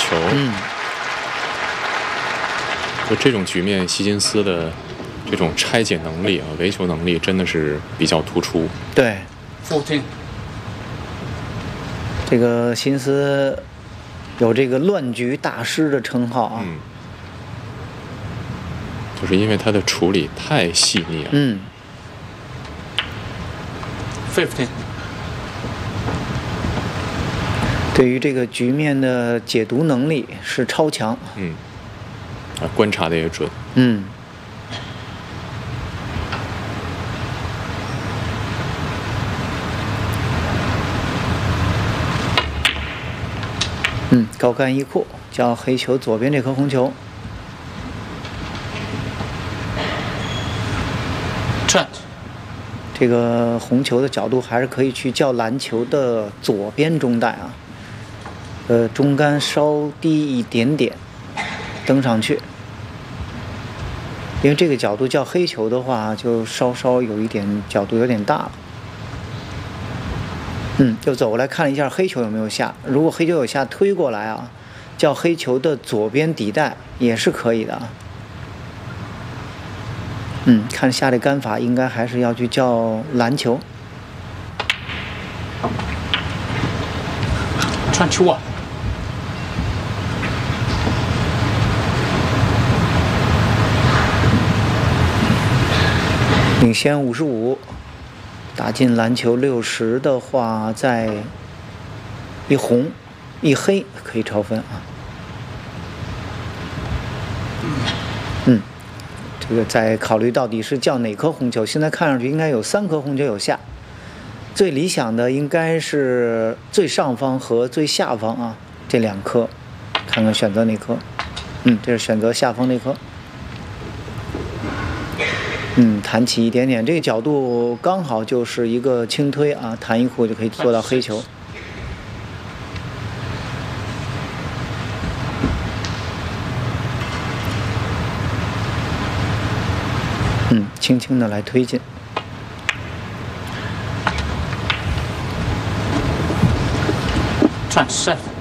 球。就这种局面，希金斯的这种拆解能力啊，围球能力真的是比较突出。 对， 14. 这个辛斯有这个乱局大师的称号啊。 就是因为他的处理太细腻了。 15. 对于这个局面的解读能力是超强。 观察的也准。 高杆一库叫黑球左边这颗红球。 Trent. 这个红球的角度还是可以去叫篮球的左边中带啊。中杆稍低一点点，登上去。因为这个角度叫黑球的话，就稍稍有一点角度有点大了。就走过来看了一下黑球有没有下，如果黑球有下推过来啊，叫黑球的左边底带也是可以的啊。看下这杆法应该还是要去叫篮球。 Trent 1. 领先55，打进篮球60的话，再一红一黑可以超分啊。这个再考虑到底是叫哪颗红球，现在看上去应该有3颗红球有下，最理想的应该是最上方和最下方啊，这2颗，看看选择哪颗。这是选择下方那颗。弹起一点点，这个角度刚好就是一个轻推啊，弹一库就可以做到黑球。轻轻的来推进。 Trent 7.